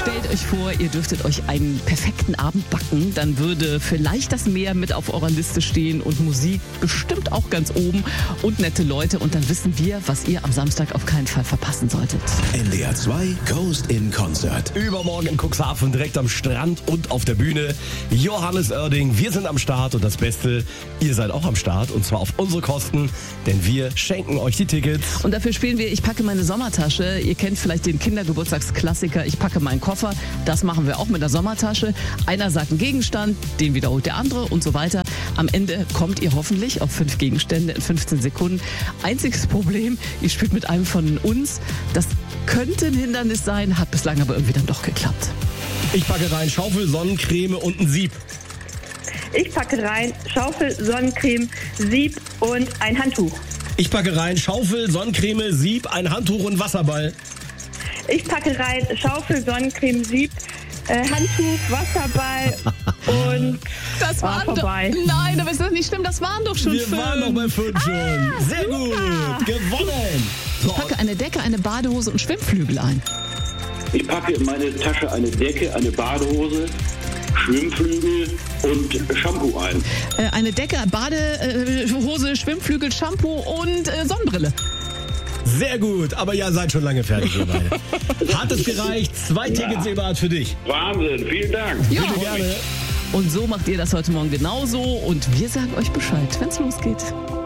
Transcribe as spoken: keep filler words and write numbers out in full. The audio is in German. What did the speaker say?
Stellt euch vor, ihr dürftet euch einen perfekten Abend backen, dann würde vielleicht das Meer mit auf eurer Liste stehen und Musik bestimmt auch ganz oben und nette Leute und dann wissen wir, was ihr am Samstag auf keinen Fall verpassen solltet. N D R zwei Coast in Concert. Übermorgen in Cuxhaven, direkt am Strand und auf der Bühne. Johannes Oerding, wir sind am Start und das Beste, ihr seid auch am Start und zwar auf unsere Kosten, denn wir schenken euch die Tickets. Und dafür spielen wir Ich packe meine Sommertasche. Ihr kennt vielleicht den Kindergeburtstagsklassiker Ich packe meinen Koffer. Das machen wir auch mit der Sommertasche. Einer sagt einen Gegenstand, den wiederholt der andere und so weiter. Am Ende kommt ihr hoffentlich auf fünf Gegenstände in fünfzehn Sekunden. Einziges Problem, ihr spielt mit einem von uns. Das könnte ein Hindernis sein, hat bislang aber irgendwie dann doch geklappt. Ich packe rein Schaufel, Sonnencreme und ein Sieb. Ich packe rein Schaufel, Sonnencreme, Sieb und ein Handtuch. Ich packe rein Schaufel, Sonnencreme, Sieb, ein Handtuch und Wasserball. Ich packe rein Schaufel, Sonnencreme, Sieb, äh, Handtuch, Wasserball und Das war waren doch, vorbei. nein, aber ist das nicht schlimm, das waren doch schon Wir fünf. waren noch bei fünf schon. Ah, Sehr super. gut, gewonnen. Ich So, packe eine Decke, eine Badehose und Schwimmflügel ein. Ich packe in meine Tasche eine Decke, eine Badehose, Schwimmflügel und Shampoo ein. Äh, eine Decke, Badehose, Schwimmflügel, Shampoo und äh, Sonnenbrille. sehr gut, aber ja, seid schon lange fertig, ihr beide. Hat es gereicht? Zwei Tickets, Eberhard, für dich. Wahnsinn, vielen Dank. Ja. Bitte gerne. Und so macht ihr das heute Morgen genauso und wir sagen euch Bescheid, wenn's losgeht.